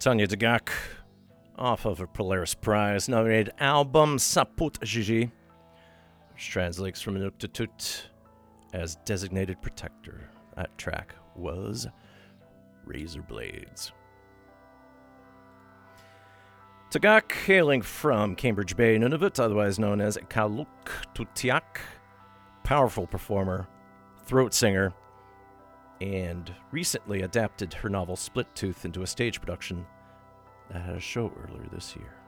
Tanya Tagaq, off of a Polaris Prize nominated album Saput Gigi, which translates from Inuktitut as Designated Protector. That track was Razor Blades. Tagaq, hailing from Cambridge Bay, Nunavut, otherwise known as Kaluk powerful performer, throat singer, and recently adapted her novel Split Tooth into a stage production that had a show earlier this year.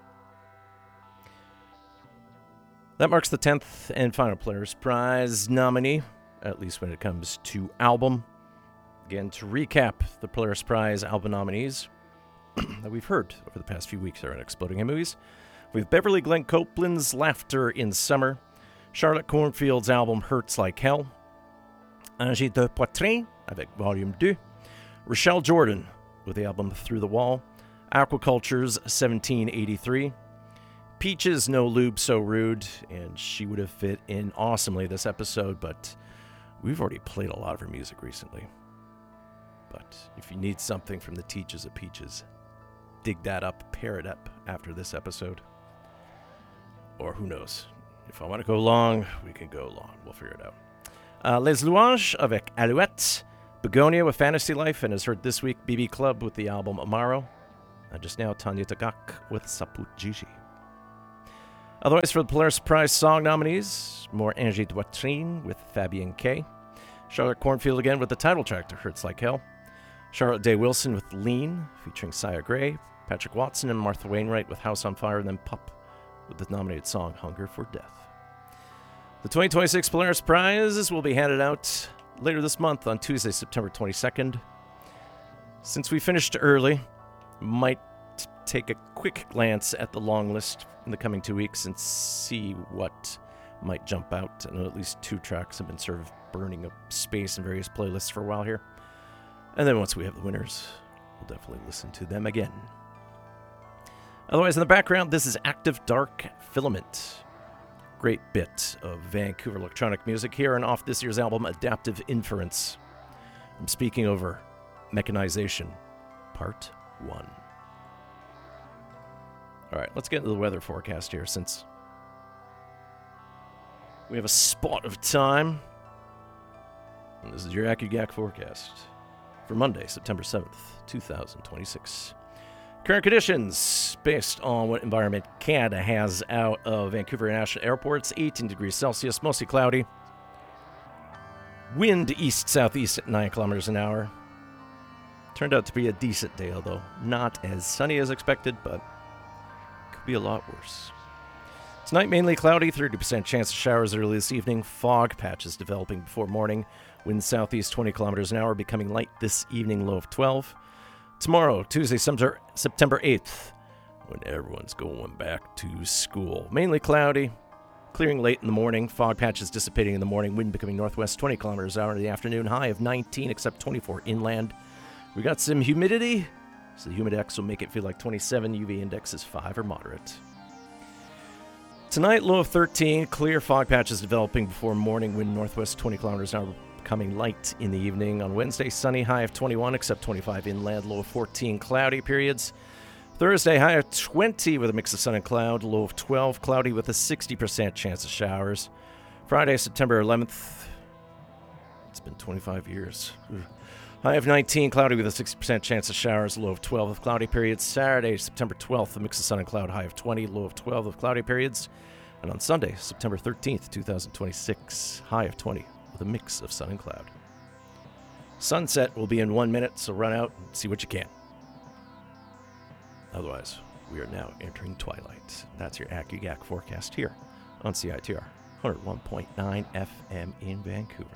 That marks the 10th and final Polaris Prize nominee, at least when it comes to album. Again, to recap the Polaris Prize album nominees that we've heard over the past few weeks around Exploding Head Movies. We have Beverly Glenn Copeland's Laughter in Summer, Charlotte Cornfield's album Hurts Like Hell, Angie de Poitrain avec Volume 2, Rochelle Jordan with the album Through the Wall, Aquaculture's 1783, Peaches No Lube So Rude, and she would have fit in awesomely this episode, but we've already played a lot of her music recently. But if you need something from the Teaches of Peaches, dig that up, pair it up after this episode. Or who knows? If I want to go long, we can go long. We'll figure it out. Les Louanges avec Alouette, Begonia with Fantasy Life, and as heard this week, BB Club with the album Amaro. Just now, Tanya Tagaq with Saput Gigi. Otherwise, for the Polaris Prize song nominees, more Angie de Poitrain with Fabian K. Charlotte Cornfield again with the title track to Hurts Like Hell. Charlotte Day Wilson with Lean, featuring Saya Gray. Patrick Watson and Martha Wainwright with House on Fire, and then Pup with the nominated song Hunger for Death. The 2026 Polaris Prizes will be handed out later this month on Tuesday, September 22nd. Since we finished early, might take a quick glance at the long list in the coming 2 weeks and see what might jump out. I know at least 2 tracks have been sort of burning up space in various playlists for a while here. And then once we have the winners, we'll definitely listen to them again. Otherwise, in the background, this is Active Dark Filament. Great bit of Vancouver electronic music here and off this year's album, Adaptive Inference. I'm speaking over Mechanization, Part 1. All right, let's get into the weather forecast here since we have a spot of time. And this is your AccuGAC forecast for Monday, September 7th, 2026. Current conditions, based on what Environment Canada has out of Vancouver International Airport, 18 degrees Celsius, mostly cloudy. Wind east-southeast at 9 kilometers an hour. Turned out to be a decent day, although not as sunny as expected, but could be a lot worse. Tonight, mainly cloudy, 30% chance of showers early this evening. Fog patches developing before morning. Wind southeast 20 kilometers an hour, becoming light this evening, low of 12. Tomorrow, Tuesday, September 8th, when everyone's going back to school. Mainly cloudy, clearing late in the morning. Fog patches dissipating in the morning. Wind becoming northwest 20 kilometers an hour in the afternoon. High of 19, except 24 inland. We got some humidity, so the humidex will make it feel like 27. UV index is 5 or moderate. Tonight, low of 13. Clear, fog patches developing before morning. Wind northwest 20 kilometers an hour, becoming light in the evening. On Wednesday, sunny, high of 21, except 25 inland, low of 14, cloudy periods. Thursday, high of 20 with a mix of sun and cloud, low of 12, cloudy with a 60% chance of showers. Friday, September 11th, it's been 25 years. High of 19, cloudy with a 60% chance of showers, low of 12 of cloudy periods. Saturday, September 12th, a mix of sun and cloud, high of 20, low of 12 of cloudy periods. And on Sunday, September 13th, 2026, high of 20 with a mix of sun and cloud. Sunset will be in 1 minute, so run out and see what you can. Otherwise, we are now entering twilight. That's your AccuGAC forecast here on CITR 101.9 FM in Vancouver.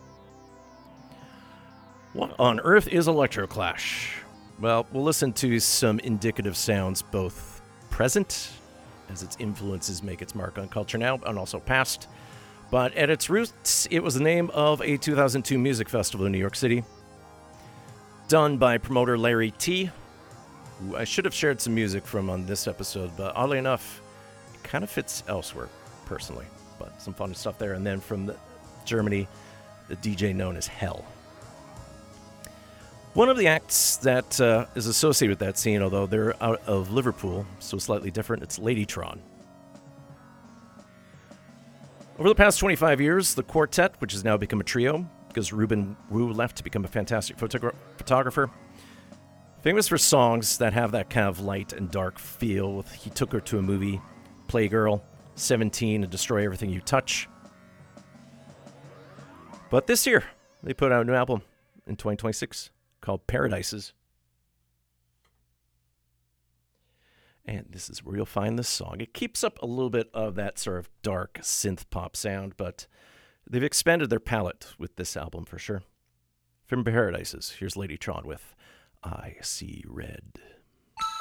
What on earth is Electroclash? Well, we'll listen to some indicative sounds, both present, as its influences make its mark on culture now, and also past. But at its roots, it was the name of a 2002 music festival in New York City, done by promoter Larry T., who I should have shared some music from on this episode, but oddly enough, it kind of fits elsewhere, personally. But some fun stuff there. And then from Germany, the DJ known as Hell. One of the acts that is associated with that scene, although they're out of Liverpool, that is associated with that scene, although they're out of Liverpool, so slightly different, it's Ladytron. Over the past 25 years, the quartet, which has now become a trio, because Ruben Wu left to become a fantastic photographer, famous for songs that have that kind of light and dark feel. With He Took Her to a Movie, Playgirl, 17, and Destroy Everything You Touch. But this year, they put out a new album in 2026 called Paradises. And this is where you'll find this song. It keeps up a little bit of that sort of dark synth pop sound, but they've expanded their palette with this album for sure. From Paradises, here's Ladytron with I See Red.